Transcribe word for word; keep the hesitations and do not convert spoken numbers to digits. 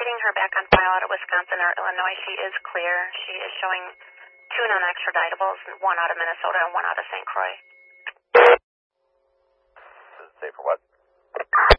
getting her back on file out of Wisconsin or Illinois. She is clear. She is showing two non-extraditables, one out of Minnesota and one out of Saint Croix. Does it say for what?